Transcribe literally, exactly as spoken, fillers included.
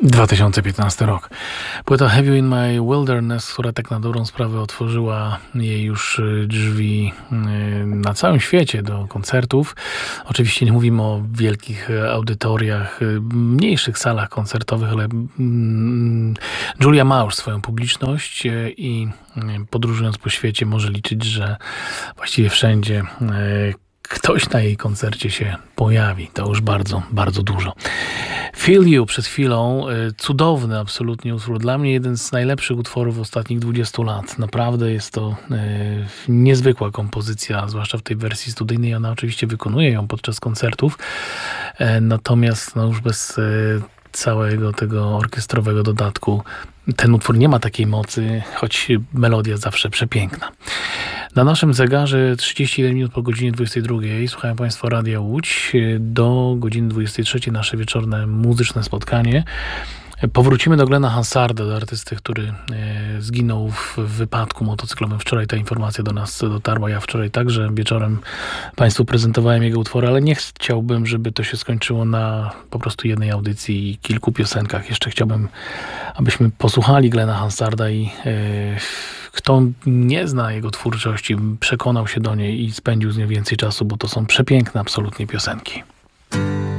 dwa tysiące piętnasty rok. Płyta Have You In My Wilderness, która tak na dobrą sprawę otworzyła jej już drzwi na całym świecie do koncertów. Oczywiście nie mówimy o wielkich audytoriach, mniejszych salach koncertowych, ale Julia ma już swoją publiczność i podróżując po świecie może liczyć, że właściwie wszędzie ktoś na jej koncercie się pojawi. To już bardzo, bardzo dużo. Feel You przed chwilą. Cudowny absolutnie utwór. Dla mnie jeden z najlepszych utworów ostatnich dwudziestu lat. Naprawdę jest to e, niezwykła kompozycja, zwłaszcza w tej wersji studyjnej. Ona oczywiście wykonuje ją podczas koncertów. E, natomiast no już bez e, całego tego orkiestrowego dodatku ten utwór nie ma takiej mocy, choć melodia zawsze przepiękna. Na naszym zegarze trzydzieści jeden minut po godzinie dwudziestej drugiej. Słuchają Państwo Radia Łódź. Do godziny dwudziestej trzeciej nasze wieczorne muzyczne spotkanie. Powrócimy do Glena Hansarda, do artysty, który e, zginął w wypadku motocyklowym. Wczoraj ta informacja do nas dotarła. Ja wczoraj także wieczorem Państwu prezentowałem jego utwory, ale nie chciałbym, żeby to się skończyło na po prostu jednej audycji i kilku piosenkach. Jeszcze chciałbym, abyśmy posłuchali Glena Hansarda i e, kto nie zna jego twórczości, przekonał się do niej i spędził z nią więcej czasu, bo to są przepiękne absolutnie piosenki.